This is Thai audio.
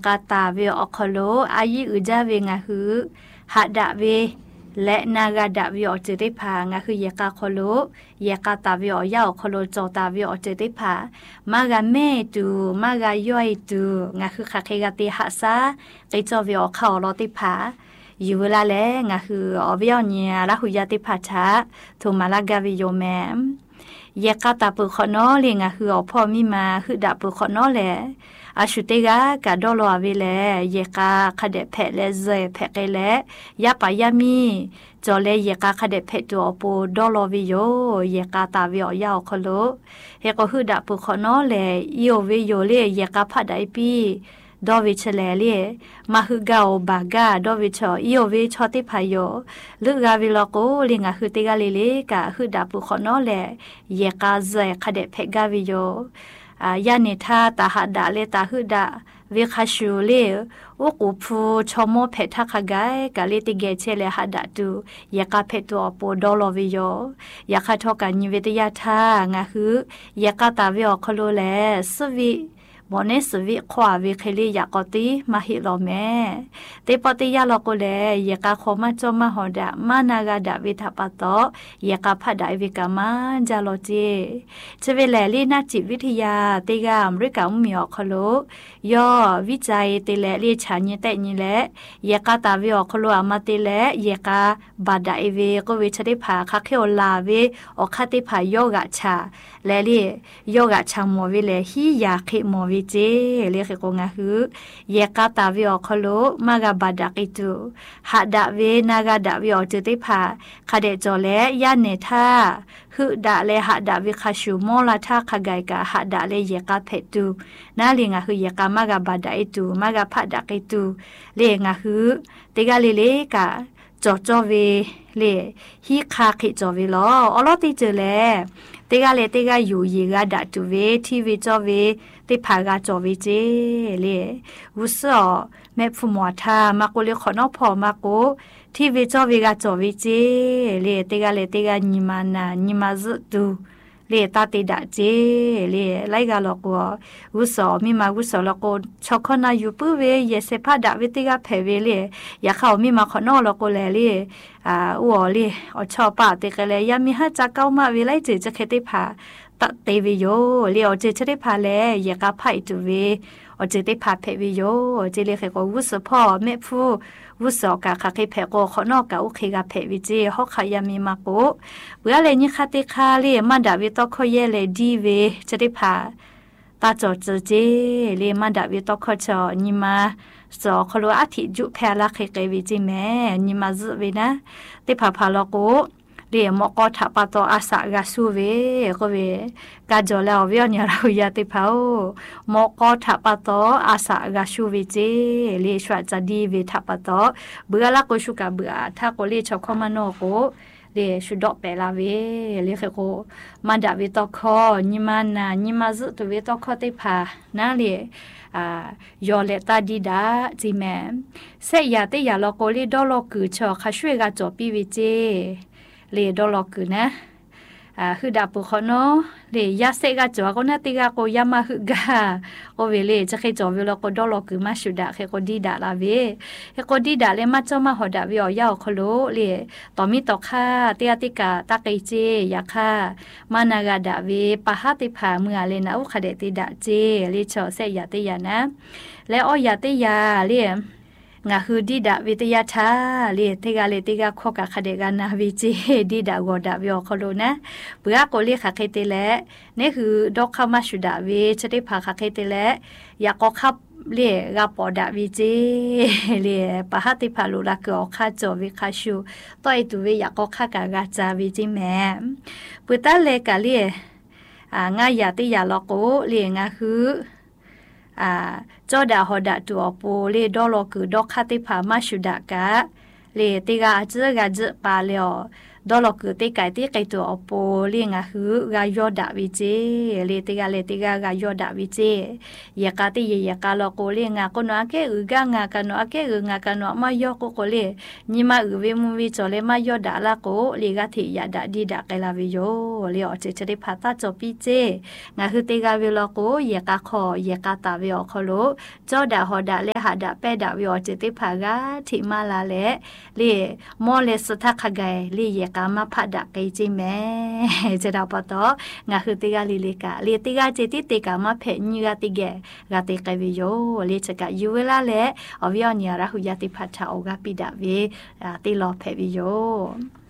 กาตาเวอคโลอายิอุจาเวงาฮือหะดะเวและนากาดะวิอเจติพางาคือเยกาโคโลเยกาตาวิอยาโคโลจอตาวิอเจติพามากาเมตูมากาย่อยตูงาคือคาเคกาติหะซาไกจอวิอเข้าลอติพาอยู่เวลาแลงาคืออวิอเนียละหุยาติพาชาทุมาลากาวิโยแมเยกาตาปุขอนอเลงาคืออพ่อมีมาคือดาปุขอนอแลอาชุเตกากาดอลอเวเลเยกาคาเดเพเลเซเพเกเลยาปายามีจอเลเยกาคาเดเพตัวปูดอลอวิโยเยกาตาวิอยาวคโลเฮก็คือดาปุขอนอเลอีโอวิโยเลเยกาพัดไอปีดอวิเชเลเลมาคือกาอบากาดอวิชออีโอวิชอติพายโยลึกกาวิลโกลิงาคือเตกาเลเลกาคือดาปุขอนอเลเยกาเซคาเดเพกาวิโยยานิทาตาหดาเลตาหืดาวิคาชูเลอุกุพูชโมเพทักกายกาเลติเกเชเลหดาตูยากาเพตัวโปดอลวิโยยาคาทอกันนิเวตยาทางาฮือยากาตาวิอคโลเลสวิมอเนสวิขวาวิเคลียากอติมาฮิโลเมเตปติยาลโกเลยากาโคมาจอมาหอดามานากาดาวิทัปโตยากาพัดไดวิกามาจาโลเจเจเวเลลีนาจิตวิทยาเตกามริกามีอคโลย่อวิจัยเตเลลีชาญิเตญิเลยากาตาวิอคโลอามาเตเลยากาบาดาเอเวก็วิชติภาคาเคโอลาเวอคติภาโยกะชาเลลีโยกะชามอวิเลฮิยาคิมอวิเจเลขกงาฮือยากาตาวิอคโลมากาบาดากิตูหะดาเวนากาดาวิอจติภาคาเดจอเลยาเนทาฮึดาเลหะดาวิคาชูมอลาทาคาไกกาหะดาเลยากาเพตูนาลิงาฮือยากามากาบาดาอิตูมากาพัดากิตูเลงาฮือเตกาเลเลกาจอจอเวเลฮิคาคิจอเวลออลอติเจเลเตกาเลเตกาอยู่ยีกาดาตูเวทีวีจอเวติพากาจอวิเจเลวุสอแม่ผู้หมอทามาโกเลขอนอพอมาโกที่วิจอวิกาจอวิเจเลเตกานิมานานิมาซุตูเลตาติดาเจเลไลกาลอกวุสอมีมาวุสอลอกชอคนาอยู่ปุเวเยเสพาดาวิติกาเพเวเลยาเข้ามีมาขอนอลอกเลเลอวเลอชอปาเตกะเลยามีหาจักเก้ามาวิไลเจจะเคติพาตะเตวิโยเลียวเจจะได้พาแลยากาไผตุเวอเจได้พาเพวิโยเจเลเคก็วุสพ่อแม่ผู้วุสกาคาเคเพโกขอนอกาโอเคกาเพวิเจฮอกขายามีมาโกเบื่อเลยนี่คาติคาเลมันดาวิตอคอยเลดีเวจะได้พาตาจอเจเจเลมันดาวิตอคอชอนิมาสอคโลอาทิจุเพลาเคเกวิจิแม่นิมาซุเวนะติพาพาลโกเรียมก็ทับปะตออาสากาสูเวก็เวกาจอแล้วเวียนยาเรายาติพาวมก็ทับปะตออาสากาสูเวเจเลชวาจะดีเวทับปะตอเบื่อละก็ชุกะเบื่อถ้าก็เลชอคอมานอโกเลชุดอกเปลาเวเลเคโกมันดาเวตอคอนิมานานิมาซุตเวตอคอติพานาเลยอเลตาดีดาจิแมเสยาติยาลอโกเลดอลอกือชอคาช่วยกาจอปีเวเจเลดอลอกคือนะคือดาปุขโนเลยยาเซกาจอก็นาติกาโกยามาฮึกาโอเวเลจะเคจอเวลก็ดอลอคือมาชุดาเคโกดีดาลาเวเคโกดีดาเลมาจอมาหอดาวิอยาคโลเลตอมิตอค่าเตียติกาตะไกเจยาค่ามานากาดาเวปะหะติภาเมื่อเลนะอุคเดติดาเจเลชอเซยาติยานะและอยาติยาเลงาคือดีดาวิทยาชาเลเทกาเลติกาข้อกะคเดกานาวิจิดีดากอดาวิอคโลนะเปือโกเลคาเคเตเลนี่คือดอกคามาชุดาเวชะได้พาคาเคเตเลยากอคับเลกาปอดาวิจิเลปะหะติพาลุลากอคาจอวิคาชูต้อยตุเวยากอคากากาจาวิจิแมปุตาเลกาเลงายาติยาลอโกเลงาคือจอดาหอดาตัวปูเลดอลอคือดอกคาติพามาชุดากะเลติกาอาจจะกะจะปาเลอดอลคือเตไก่เตไก่ตัวอโปเลียงคือกายอดาวิเจเลติกากายอดาวิเจยากาติยากาลโกเลียงก็นักเกอึกางากันนักเกอึงากันนักมายอโกโกเลนิมาอึเวมุวิจอเลมายอดาลาโกเลกาติยาดาดีดาไกลาวิโยเลอเจเจริพัตตาจอปิเจงาคือเตกาวิโลโกยากาคอยากาตาวิโอคโลจอดาฮอดาเลหาดาเปดาวิโอเจติพากาทิมาลาเลเลมอเลสทักขไกเลยากามาพัดดาไกจิแม่จะดาปะตองาคือเตกาลิเลกาเลเตกาเจติเตกามาเพญกาติเกกาเตกาวิโยเลจะกะยูเวลาเลอวิโอเนียราหุยาติพัทธาโอกาปิดาเวติลอเพวิโย